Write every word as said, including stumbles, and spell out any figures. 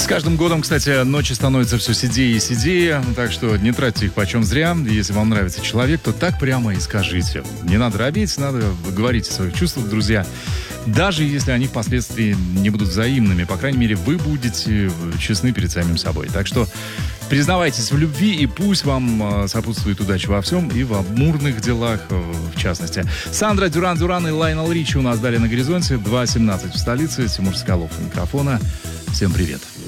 каждым годом, кстати, ночи становятся все седее и седее, так что не тратьте их почем зря. Если вам нравится человек, то так прямо и скажите. Не надо робеть, надо говорить о своих чувствах, друзья. Даже если они впоследствии не будут взаимными, по крайней мере, вы будете честны перед самим собой. Так что признавайтесь в любви, и пусть вам сопутствует удача во всем, и в амурных делах в частности. Сандра Дюран-Дюран и Лайонел Ричи у нас далее на горизонте. два семнадцать в столице. Тимур Соколов у микрофона. Всем привет.